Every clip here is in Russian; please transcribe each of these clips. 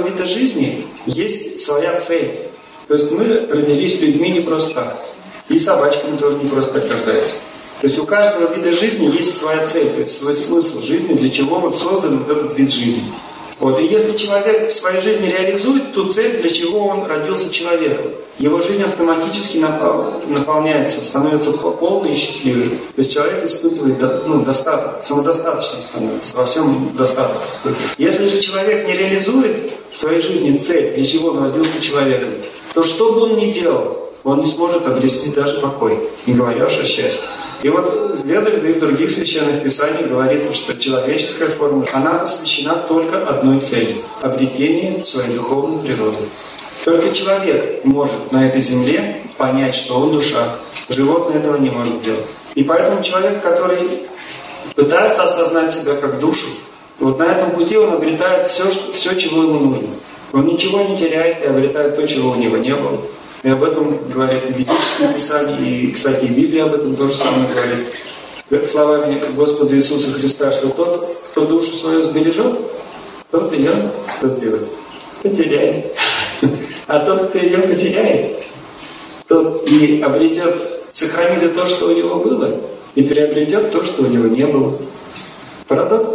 вида жизни есть своя цель. То есть мы родились людьми не просто так. И собачками тоже не просто так рождаются. То есть у каждого вида жизни есть своя цель, то есть свой смысл жизни, для чего вот создан вот этот вид жизни. Вот. И если человек в своей жизни реализует ту цель, для чего он родился человеком, его жизнь автоматически наполняется, становится полной и счастливой. То есть человек испытывает достаток, самодостаточным становится, во всем достаток испытывает. Если же человек не реализует в своей жизни цель, для чего он родился человеком, то что бы он ни делал, он не сможет обрести даже покой, не говоря уж о счастье. И вот в Ведах, да и в других священных писаниях говорится, что человеческая форма, она посвящена только одной цели – обретению своей духовной природы. Только человек может на этой земле понять, что он душа. Животное этого не может делать. И поэтому человек, который пытается осознать себя как душу, вот на этом пути он обретает все, чего ему нужно. Он ничего не теряет и обретает то, чего у него не было. И об этом говорит и ведические писания, и, кстати, и Библия об этом тоже самое говорит. Словами Господа Иисуса Христа, что тот, кто душу свою сбережет, тот ее что сделает? Потеряет. А тот, кто ее потеряет, тот и обретет, сохранит и то, что у него было, и приобретет то, что у него не было. Парадокс?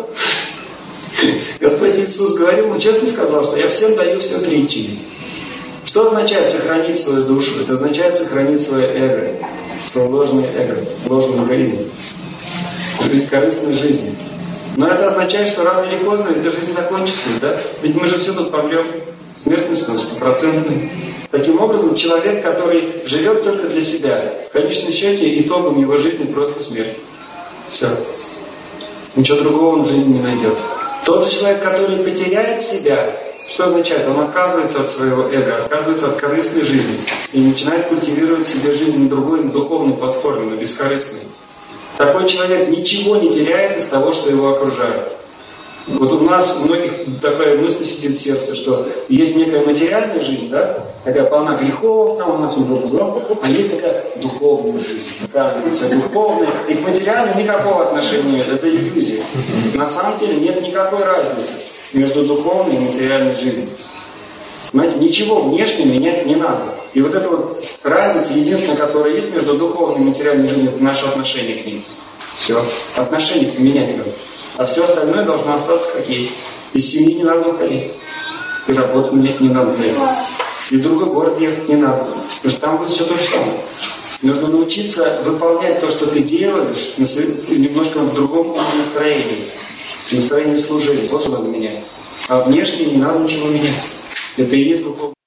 Господь Иисус говорил, он честно сказал, что я всем даю все прийти. Что означает сохранить свою душу? Это означает сохранить свое эго, свое ложное эго, ложный эгоизм, жизнь корыстной жизни. Но это означает, что рано или поздно эта жизнь закончится, да? Ведь мы же все тут помрем, смертность у нас 100%. Таким образом, человек, который живет только для себя, в конечном счете итогом его жизни просто смерть. Все. Ничего другого он в жизни не найдет. Тот же человек, который потеряет себя, что означает? Он отказывается от своего эго, отказывается от корыстной жизни и начинает культивировать себе жизнь на другой, на духовной платформе, на бескорыстной. Такой человек ничего не теряет из того, что его окружает. Вот у нас у многих такая мысль сидит в сердце, что есть некая материальная жизнь, да, такая полна грехов, там у нас а есть такая духовная жизнь, такая вся духовная, и к материальной никакого отношения нет, это иллюзия. На самом деле нет никакой разницы между духовной и материальной жизнью. Понимаете, ничего внешне менять не надо. И вот эта вот разница, единственная, которая есть между духовной и материальной жизнью, это наше отношение к ним. Все. Отношение менять надо. А все остальное должно остаться как есть. Из семьи не надо уходить. И работу менять не надо. И в другой город ехать не надо. Потому что там будет все то же самое. Нужно научиться выполнять то, что ты делаешь, немножко в другом настроении. Настроение служения. Вот что надо менять. А внешне не надо ничего менять. Это и есть духовное.